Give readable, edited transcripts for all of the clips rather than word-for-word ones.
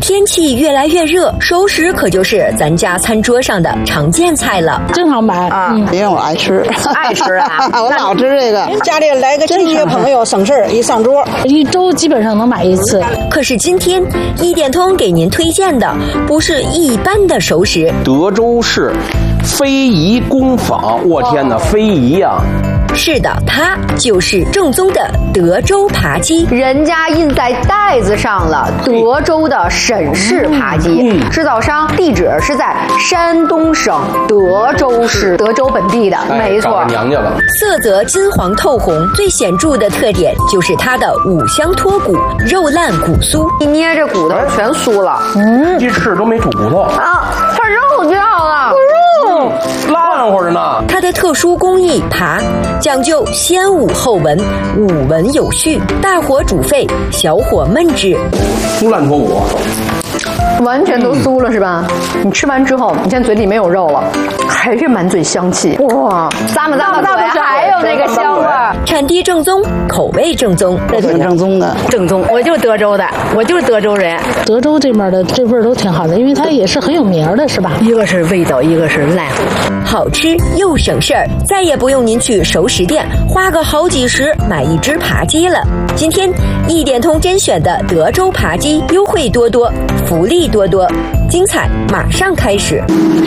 天气越来越热，熟食可就是咱家餐桌上的常见菜了。 经常买啊， 因为我爱吃， 爱吃啊， 我老吃这个。 家里来个亲戚朋友省事儿，一上桌一周基本上能买一次。 可是今天一点通给您推荐的不是一般的熟食， 德州市非遗工坊，我天哪，非遗呀！ 是的，它就是正宗的德州扒鸡， 人家印在袋子上了，德州的沈氏扒鸡，制造商地址是在山东省德州市，德州本地的，没错。 娘家了。 色泽金黄透红，最显著的特点就是它的五香脱骨，肉烂骨酥， 一捏这骨头全酥了， 鸡翅都没吐骨头啊，它肉掉了， 烂乎着呢。 它的特殊工艺扒讲究先捂后闻，捂闻有序，大火煮沸，小火焖制， 酥烂脱骨。 完全都酥了是吧？你吃完之后，你现在嘴里没有肉了，还是满嘴香气。哇，咂摸嘴还有那个香味儿。 产地正宗，口味正宗， 这挺正宗的。 正宗，我就是德州的，我就是德州人。 德州这边的这味儿都挺好的，因为它也是很有名的，是吧？ 一个是味道，一个是烂， 好吃又省事儿，再也不用您去熟食店花个好几十买一只扒鸡了。今天一点通甄选的德州扒鸡优惠多多，福利多多，精彩马上开始。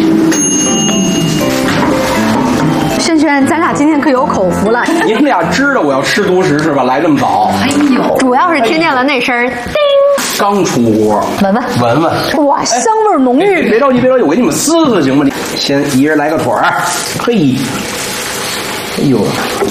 轩轩，咱俩今天可有口福了。 你们俩知道我要吃独食是吧？来这么早。 哎呦，主要是听见了那声儿，叮， 刚出锅，闻闻。 哇，香味浓郁。 别着急，我给你们撕撕行吗？你先一人来个腿儿，嘿，哎呦，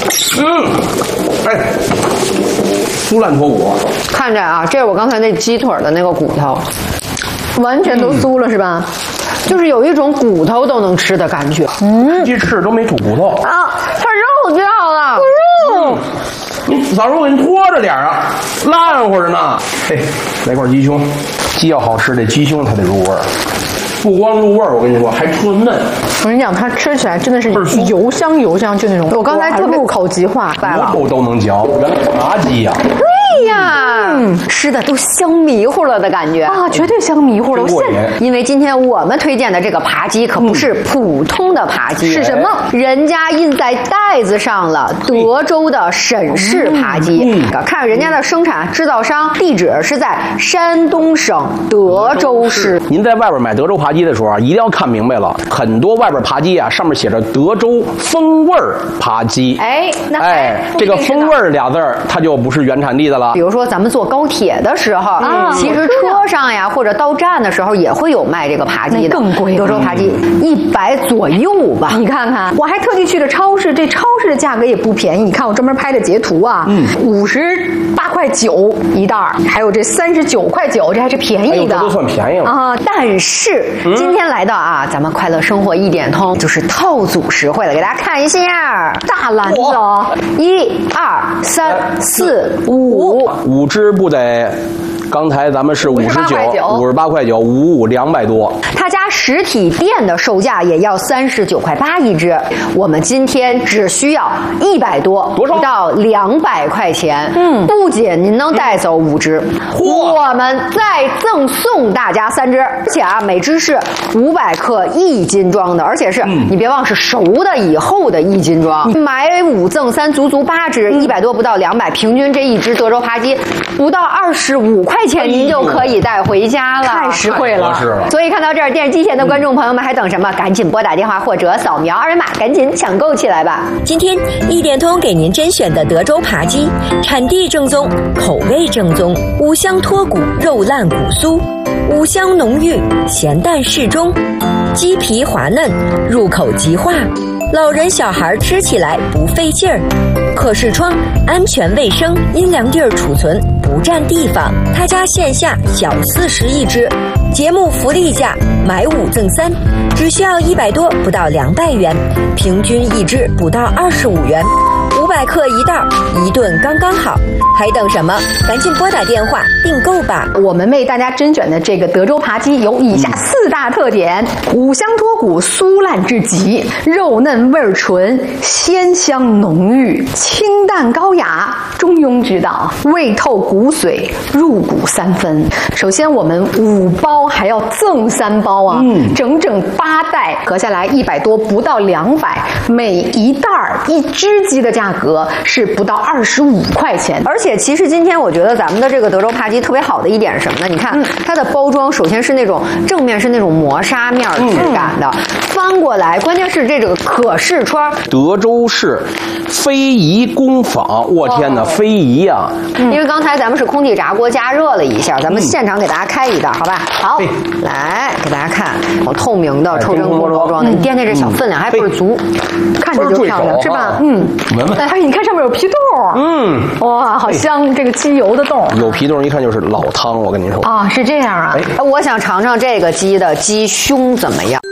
哎，酥烂脱骨。 看着啊，这是我刚才那鸡腿的那个骨头，完全都酥了是吧？就是有一种骨头都能吃的感觉。 鸡翅都没吐骨头啊，它肉掉了，肉。 你早说我给你拖着点啊，烂乎着呢。嘿，来块鸡胸，鸡要好吃，这鸡胸它得入味儿。不光入味儿，我跟你说，还特嫩。 我跟你讲，它吃起来真的是油香油香，就那种。我刚才特别入口即化， 骨头都能嚼，原来扒鸡呀。 对呀，吃的都香迷糊了的感觉啊，绝对香迷糊了。因为今天我们推荐的这个扒鸡可不是普通的扒鸡，是什么？人家印在袋子上了，德州的沈氏扒鸡。看人家的生产制造商地址是在山东省德州市。 您在外边买德州扒鸡的时候啊，一定要看明白了，很多外边扒鸡啊上面写着德州风味扒鸡。这个风味俩字儿，它就不是原产地的了。 比如说咱们坐高铁的时候，其实车上呀或者到站的时候也会有卖这个扒鸡的，更贵。德州扒鸡100左右吧，你看看，我还特地去了超市，这超市的价格也不便宜。你看我专门拍的截图啊，58.9块一袋，还有这39.9块，这还是便宜的， 这都算便宜了啊。但是今天来到啊，咱们快乐生活一点通就是套组实惠了，给大家看一下大篮子哦，1、2、3、4、5 只不得。刚才咱们是58.9块，55，200多。 他家实体店的售价也要39.8块一只，我们今天只需要100多，不到200块钱。不仅您能带走5只，我们再赠送大家3只，而且啊，每只是500克1斤装的，而且是你别忘是熟的以后的1斤装，买5赠3，足足8只，100多不到200，平均这一只德州扒鸡不到25块钱，您就可以带回家了，太实惠了。所以看到这儿，电视机前的观众朋友们还等什么？赶紧拨打电话或者扫描2维码，赶紧抢购起来吧！ 今天一点通给您甄选的德州扒鸡，产地正宗，口味正宗，五香脱骨，肉烂骨酥，五香浓郁，咸淡适中，鸡皮滑嫩，入口即化，老人小孩吃起来不费劲儿，可视窗，安全卫生，阴凉地儿储存，不占地方。他家线下小40一只，节目福利价买5赠3，只需要100多不到200元，平均一只不到25元。 500克一袋，一顿刚刚好。还等什么？赶紧拨打电话订购吧！ 我们为大家甄选的这个德州扒鸡有以下4大特点：五香脱骨，酥烂至极，肉嫩味纯，鲜香浓郁，清淡高雅，中庸之道，味透骨髓，入骨3分。首先，我们5包还要赠3包啊，整整8袋，合下来100多，不到200，每一袋1只鸡的价格是不到25块钱， 而且其实今天我觉得咱们的这个德州扒鸡特别好的一点是什么呢？你看它的包装，首先是那种正面是那种磨砂面质感的，翻过来，关键是这个可视窗。 德州市非遗工坊，我天哪，非遗呀！ 因为刚才咱们是空气炸锅加热了一下，咱们现场给大家开一袋，好吧？好，来给大家看，透明的抽真锅包装的，你掂掂这小分量还倍儿足，看着就漂亮，是吧？ 闻闻。 哎，你看上面有皮冻，哇，好香，这个鸡油的冻。 有皮冻一看就是老汤，我跟您说啊，是这样啊。 我想尝尝这个鸡的鸡胸怎么样。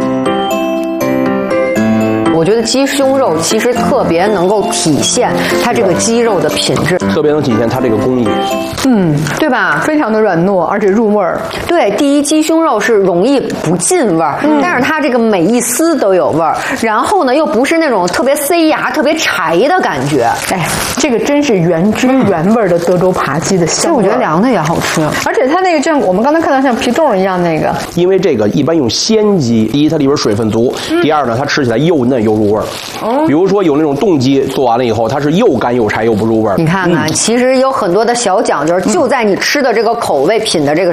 我觉得鸡胸肉其实特别能够体现它这个鸡肉的品质， 特别能体现它这个工艺， 对吧？ 非常的软糯，而且入味儿。 对，第一，鸡胸肉是容易不进味儿，但是它这个每一丝都有味儿，然后呢又不是那种特别塞牙、特别柴的感觉。 哎，这个真是原汁原味的德州扒鸡的香味。 我觉得凉的也好吃， 而且它那个像我们刚才看到像皮冻一样那个， 因为这个一般用鲜鸡，第一它里边水分足，第二呢它吃起来又嫩又入味儿。比如说有那种冻鸡做完了以后，它是又干又柴又不入味儿。 你看看，其实有很多的小讲究，就在你吃的这个口味品的这个